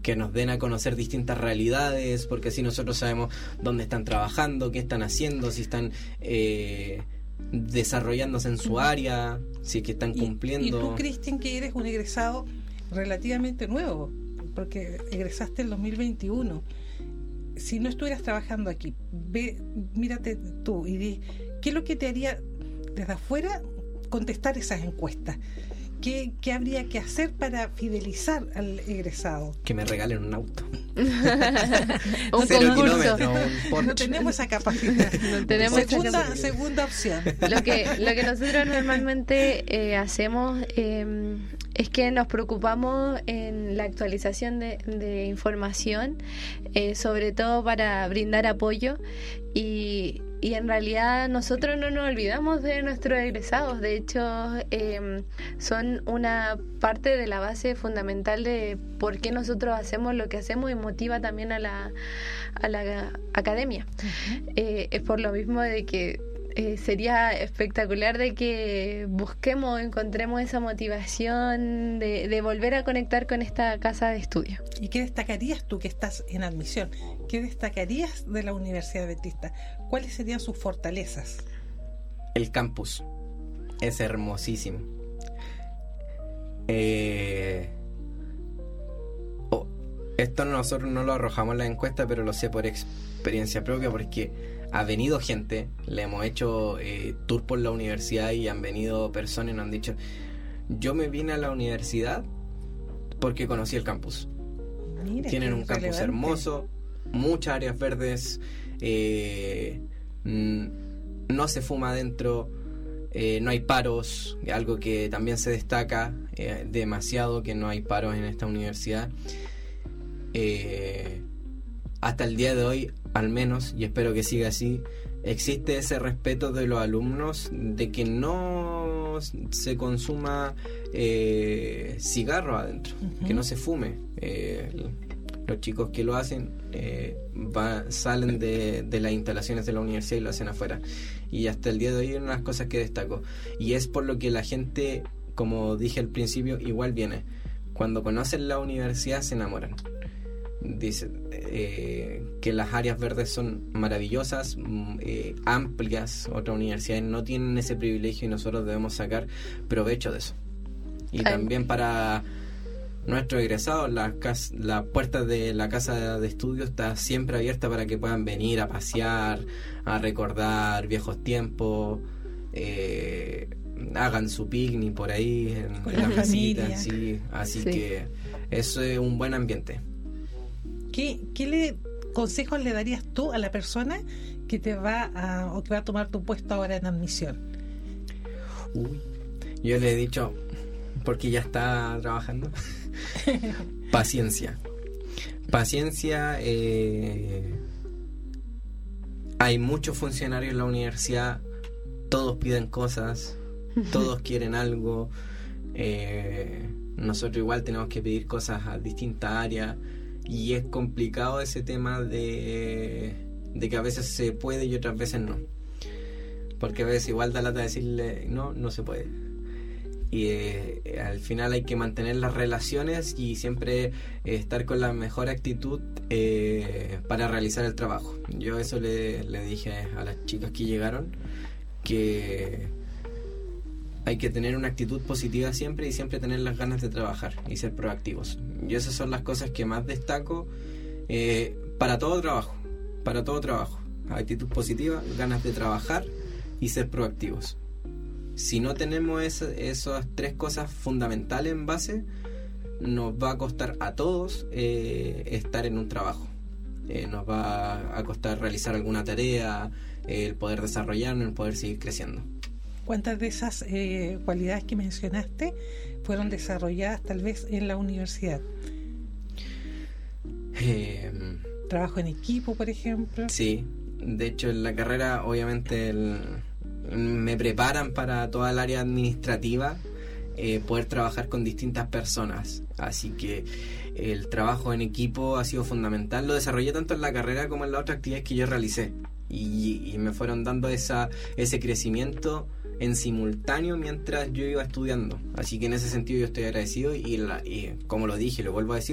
que nos den a conocer distintas realidades, porque así nosotros sabemos dónde están trabajando, qué están haciendo, si están desarrollándose en su área, si es que están cumpliendo. Y tú, Cristian, que eres un egresado relativamente nuevo, porque egresaste en 2021. Si no estuvieras trabajando aquí, mírate tú y di, ¿qué es lo que te haría desde afuera contestar esas encuestas? ¿Qué habría que hacer para fidelizar al egresado? Que me regalen un auto. Un 0 concurso. kilómetros, un Porsche. No tenemos esa capacidad. No tenemos segunda opción. Lo que nosotros normalmente hacemos es que nos preocupamos en la actualización de información, sobre todo para brindar apoyo, y en realidad nosotros no nos olvidamos de nuestros egresados. De hecho, son una parte de la base fundamental de por qué nosotros hacemos lo que hacemos, y motiva también a la academia. Uh-huh. Es por lo mismo de que sería espectacular de que encontremos esa motivación de volver a conectar con esta casa de estudio. ¿Y qué destacarías tú, que estás en admisión? ¿Qué destacarías de la Universidad Adventista? ¿Cuáles serían sus fortalezas? El campus es hermosísimo. Esto nosotros no lo arrojamos en la encuesta, pero lo sé por experiencia propia, porque ha venido gente, le hemos hecho tour por la universidad y han venido personas y nos han dicho, yo me vine a la universidad porque conocí el campus. Mira, tienen un campus relevante. hermoso, muchas áreas verdes, no se fuma adentro, no hay paros, algo que también se destaca demasiado, que no hay paros en esta universidad. Hasta el día de hoy, al menos, y espero que siga así, existe ese respeto de los alumnos de que no se consuma cigarro adentro, uh-huh. Que no se fume. Los chicos que lo hacen salen de las instalaciones de la universidad y lo hacen afuera. Y hasta el día de hoy es una de las cosas que destaco. Y es por lo que la gente, como dije al principio, igual viene. Cuando conocen la universidad se enamoran. Dicen que las áreas verdes son maravillosas, amplias. Otras universidades no tienen ese privilegio y nosotros debemos sacar provecho de eso. Y también para nuestros egresados, la puerta de la casa de estudio está siempre abierta para que puedan venir a pasear, a recordar viejos tiempos, hagan su picnic por ahí en la visita, sí. Así que eso es un buen ambiente. ¿Qué consejos le darías tú a la persona que te va a tomar tu puesto ahora en admisión? Yo le he dicho, porque ya está trabajando, paciencia. Hay muchos funcionarios en la universidad, todos piden cosas, todos quieren algo. Nosotros igual tenemos que pedir cosas a distintas áreas. Y es complicado ese tema de que a veces se puede y otras veces no. Porque a veces igual da lata decirle no se puede. Y al final hay que mantener las relaciones y siempre estar con la mejor actitud para realizar el trabajo. Yo eso le dije a las chicas que llegaron, que hay que tener una actitud positiva siempre y siempre tener las ganas de trabajar y ser proactivos. Y esas son las cosas que más destaco para todo trabajo. Actitud positiva, ganas de trabajar y ser proactivos. Si no tenemos esas tres cosas fundamentales en base, nos va a costar a todos estar en un trabajo. Nos va a costar realizar alguna tarea, el poder desarrollarnos, el poder seguir creciendo. ¿Cuántas de esas cualidades que mencionaste fueron desarrolladas tal vez en la universidad? ¿Trabajo en equipo, por ejemplo? Sí, de hecho en la carrera obviamente me preparan para toda el área administrativa, poder trabajar con distintas personas. Así que el trabajo en equipo ha sido fundamental. Lo desarrollé tanto en la carrera como en las otras actividades que yo realicé. Y me fueron dando ese crecimiento en simultáneo mientras yo iba estudiando. Así que en ese sentido yo estoy agradecido y como lo dije, lo vuelvo a decir,